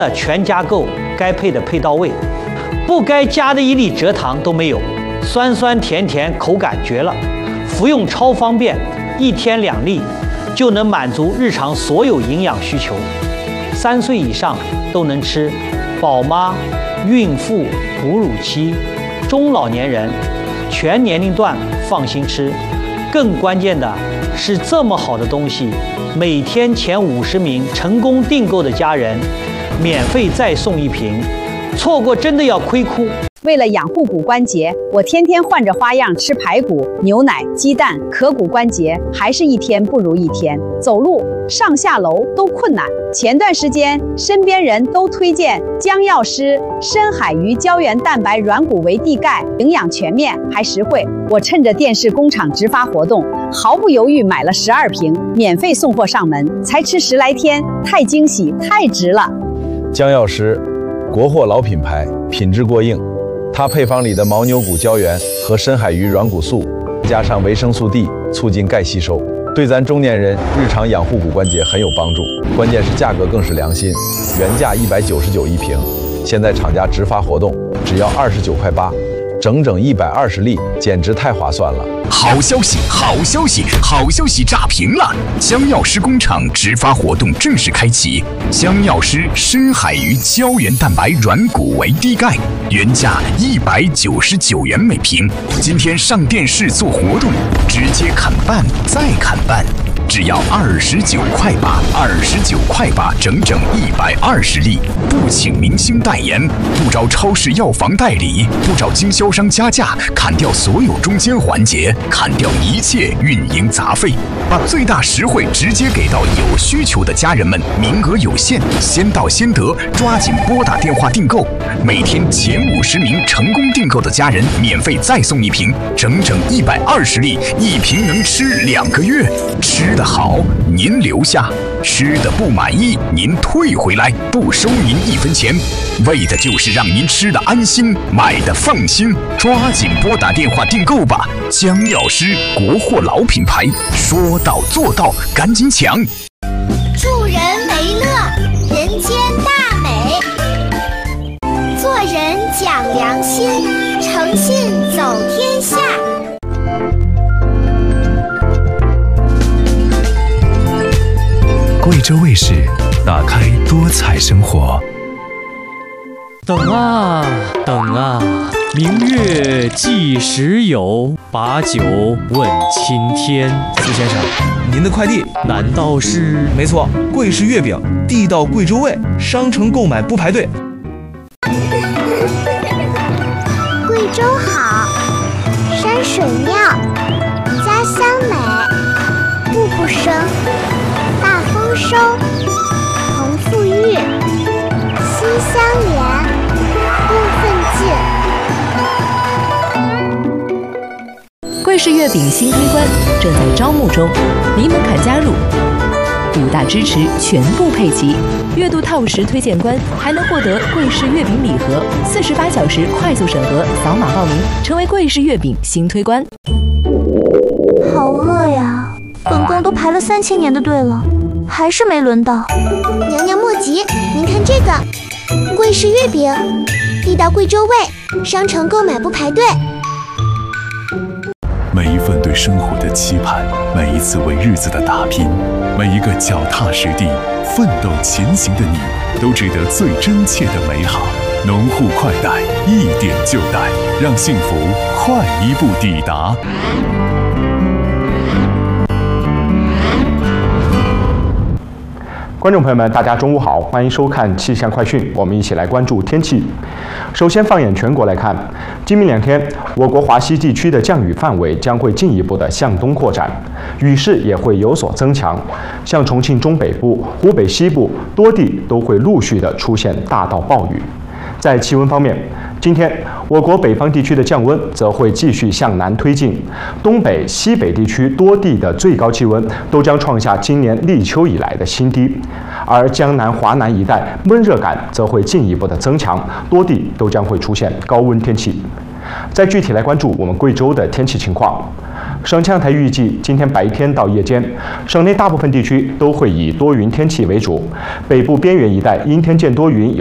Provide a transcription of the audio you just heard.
全加购，该配的配到位，不该加的一粒蔗糖都没有，酸酸甜甜，口感绝了，服用超方便，1天2粒就能满足日常所有营养需求。3岁以上都能吃，宝妈、孕妇、哺乳期、中老年人，全年龄段放心吃。更关键的是，这么好的东西，每天前50名成功订购的家人，免费再送1瓶，错过真的要亏哭。 为了养护骨关节，我天天换着花样吃排骨、牛奶、鸡蛋，可骨关节还是一天不如一天，走路、上下楼都困难。前段时间，身边人都推荐姜药师深海鱼胶原蛋白软骨维 D 钙，营养全面还实惠。我趁着电视工厂直发活动，毫不犹豫买了12瓶，免费送货上门，才吃10来天，太惊喜，太值了。 姜药师，国货老品牌，品质过硬。它配方里的牦牛骨胶原和深海鱼软骨素，加上维生素 D， 促进钙吸收，对咱中年人日常养护骨关节很有帮助。关键是价格更是良心，原价199一瓶，现在厂家直发活动，只要29.8块，整整120粒，简直太划算了。 好消息，好消息，好消息炸屏了！姜药师工厂直发活动正式开启，姜药师深海鱼胶原蛋白软骨维 D 钙，原价199元每瓶，今天上电视做活动，直接砍半再砍半，只要29.8块，整整120粒，不请明星代言，不找超市药房代理，不找经销商加价，砍掉所有中间环节，砍掉一切运营杂费，把最大实惠直接给到有需求的家人们，名额有限，先到先得，抓紧拨打电话订购，每天前50名成功订购的家人免费再送1瓶，整整120粒，1瓶能吃2个月，吃得好您留下，吃的不满意您退回来，不收您1分钱，为的就是让您吃的安心，买的放心，抓紧拨打电话订购吧！姜药师国货老品牌，说到做到，赶紧抢！ 助人为乐，人间大美。做人讲良心，诚信走天下。 贵州卫视，打开多彩生活。 等啊等啊，明月几时有？把酒问青天。 司先生，您的快递难道是？ 没错，贵氏月饼，地道贵州味，商城购买不排队。 贵州好，山水妙，家乡美，步步生，大丰收，同富裕，心相连，共奋进。 贵氏月饼新推关正在招募中，零门槛加入，5大支持全部配齐，月度top10推荐官还能获得贵氏月饼礼盒，48小时快速审核，扫码报名成为贵氏月饼新推关。 好饿呀！本宫都排了3000年的队了，还是没轮到。娘娘莫急，您看这个，贵氏月饼，地道贵州味，商城购买不排队。 每一份对生活的期盼，每一次为日子的打拼，每一个脚踏实地、奋斗前行的你，都值得最真切的美好。农户快贷，一点就贷，让幸福快一步抵达。 观众朋友们，大家中午好，欢迎收看气象快讯，我们一起来关注天气。首先放眼全国来看，今明2天，我国华西地区的降雨范围将会进一步的向东扩展，雨势也会有所增强，像重庆中北部、湖北西部多地都会陆续的出现大到暴雨。在气温方面，今天我国北方地区的降温则会继续向南推进，东北、西北地区多地的最高气温都将创下今年立秋以来的新低，而江南、华南一带闷热感则会进一步的增强，多地都将会出现高温天气。再具体来关注我们贵州的天气情况。 省气象台预计，今天白天到夜间，省内大部分地区都会以多云天气为主，北部边缘一带阴天见多云。